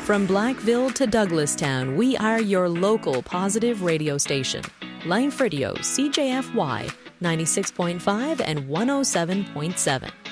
From Blackville to Douglastown, we are your local positive radio station. Life Radio, CJFY, 96.5 and 107.7.